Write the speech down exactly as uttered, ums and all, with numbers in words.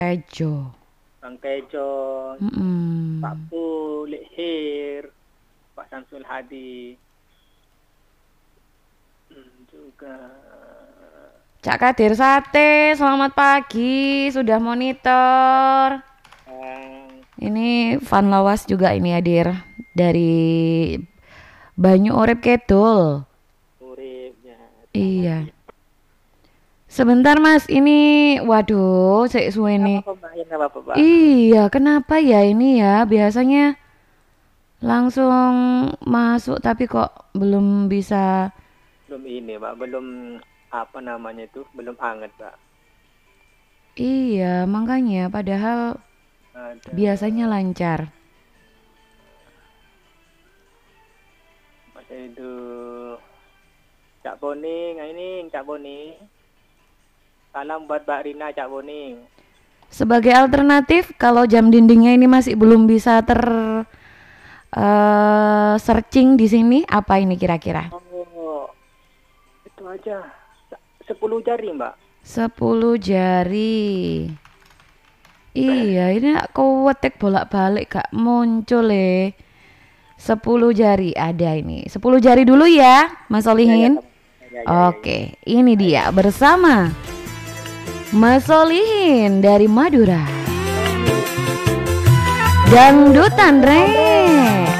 Tejo. Bang Tejo, Pak Mm-mm. Pu, Lekhir, Pak Samsul Hadi, hmm, juga Cak Kadir Sate, selamat pagi, sudah monitor. Bang Ini Van Lawas juga ini hadir dari Banyu Urip Kidul. Uripnya. Selamat Iya. ya. Sebentar Mas, ini waduh, cek Ya, suwe nggak nih. apa-apa, Mbak. Ya, nggak apa-apa, Mbak. Iya, kenapa ya ini ya? Biasanya langsung masuk tapi kok belum bisa. Belum ini, Mbak. Belum apa namanya itu, belum anget, Mbak. Iya, makanya padahal Ada biasanya lancar. masa itu Cak Boning, nah ini Cak Boning. Salam buat Mbak Rina, Cak Boning. Sebagai alternatif, kalau jam dindingnya ini masih belum bisa ter eh, searching di sini, apa ini kira-kira? Oh, itu aja. Sepuluh jari, Mbak. Sepuluh jari. Iya, ini aku wetek bolak-balik gak muncul le. Sepuluh jari ada ini. Sepuluh jari dulu ya, Mas Ya, ya, Solihin. sama. Ya, ya, ya, ya. Oke, ini Ayo. dia bersama Mas Solihin dari Madura. Oh, Dangdutan Re.